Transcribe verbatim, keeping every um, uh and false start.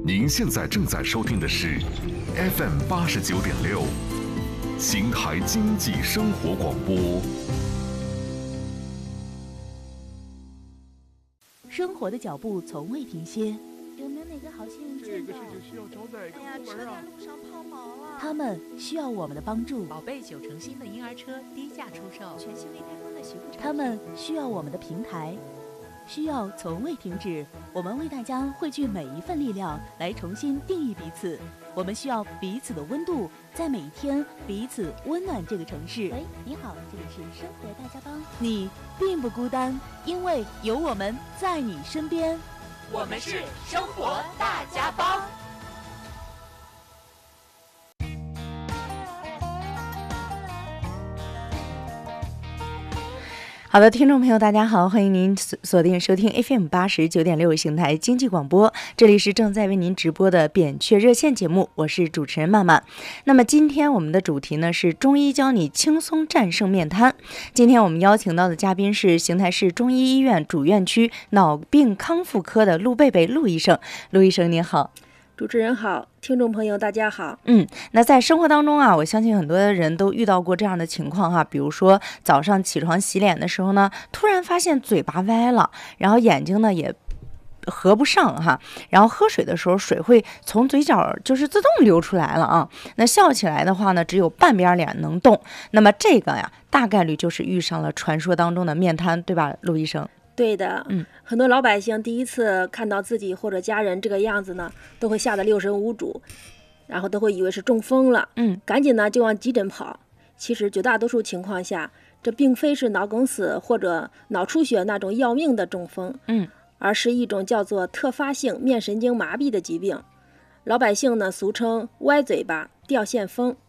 您现在正在收听的是 F M 八十九点六，邢台经济生活广播。 生活的脚步从未停歇， 有没有哪个好心人这个事情需要找哪个部门啊？ 路上抛锚了。 他们需要我们的帮助。 宝贝九成新的婴儿车低价出售， 全新未开封的洗护产品。 他们需要我们的平台，需要从未停止。我们为大家汇聚每一份力量，来重新定义彼此。我们需要彼此的温度，在每一天彼此温暖这个城市。 喂，你好，这里是生活大家帮。 你并不孤单，因为有我们在你身边。 我们是生活大家帮。 好的，听众朋友大家好，欢迎您锁定收听 F M 八十九点六邢台经济广播，这里是正在为您直播的扁鹊热线节目，我是主持人曼曼。那么今天我们的主题呢是中医教你轻松战胜面瘫。今天我们邀请到的嘉宾是邢台市中医医院主院区脑病康复科的陆贝贝陆医生。陆医生您好。 主持人好，听众朋友大家好。 嗯，那在生活当中啊，我相信很多人都遇到过这样的情况哈，比如说早上起床洗脸的时候呢，突然发现嘴巴歪了，然后眼睛呢也合不上哈，然后喝水的时候水会从嘴角就是自动流出来了啊。那笑起来的话呢，只有半边脸能动。那么这个呀，大概率就是遇上了传说当中的面瘫，对吧，陆医生？ 对的， 嗯， 很多老百姓第一次看到自己或者家人这个样子呢，都会吓得六神无主，然后都会以为是中风了， 嗯， 赶紧呢就往急诊跑。其实绝大多数情况下，这并非是脑梗死或者脑出血那种要命的中风， 嗯， 而是一种叫做特发性面神经麻痹的疾病。老百姓呢俗称歪嘴巴、掉线风。